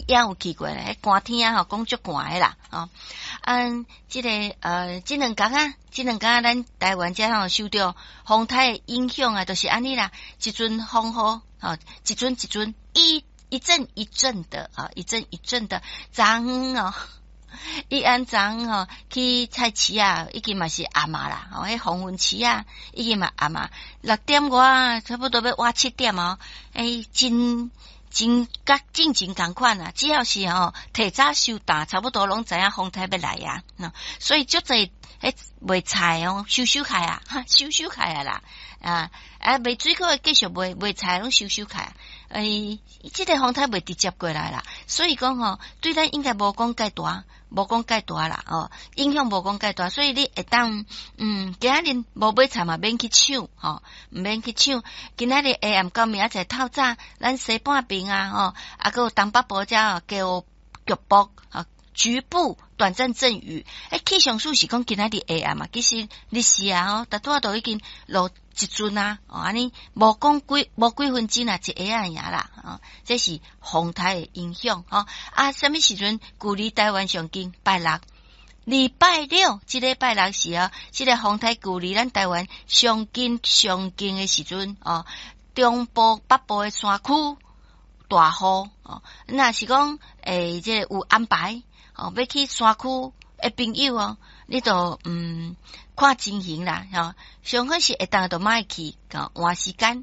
也有去过咧，寒天啊吼，讲足寒诶啦，哦，即两天啊，咱台湾遮吼受到风台诶影响啊，就是安尼啦，一阵风雨，哦，一阵一阵一阵的啊，一阵一阵的，昨哦。伊昨吼去菜市啊，已经嘛是暗嘛啦，迄黄昏市啊，已经嘛暗嘛，6点外差不多要挖7点哦，真进前共款啊，只要是提早收淡，差不多拢知影风台要来啊，所以足侪卖菜哦，收开啊，收开啊啦，卖水果继续卖菜拢收开啊，即个风台袂直接过来啦，所以讲对咱应该无讲介大啦，影响无讲介大，所以你会当今仔日无买菜嘛，免去抢，毋免去抢，今仔日下暗到明仔载透早，咱西半边啊，还有东北部遮叫局部局部短暂阵雨，气象署是讲今仔日下暗嘛，其实日时啊，大多都已经落一阵啊，安尼无讲几分钟啊，一下尔啦，这是风台的影响，什么时阵距离台湾上近？拜六，礼拜六，即个拜六是即个风台距离咱台湾上近的时阵，中部北部的山区大雨，那是讲即有安排。要去山区的朋友你就看情形啦，上好是会当就莫去，换时间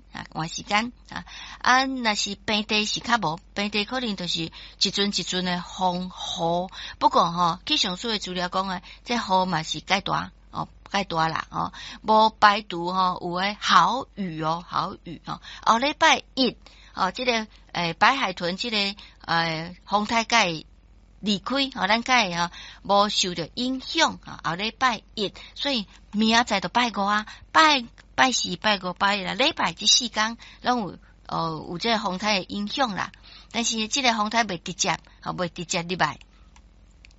若是平地是较无，平地可能就是一阵的风雨，不过气象署的资料讲这雨嘛是介大啦，无排除有诶好雨，后礼拜一即个白海豚即个风台界离开，咱会无受到影响，后礼拜一，所以明仔载就拜五啊，拜4、拜5、拜6，礼拜这4天拢有这个风台的影响啦。但是这个风台袂直接入来，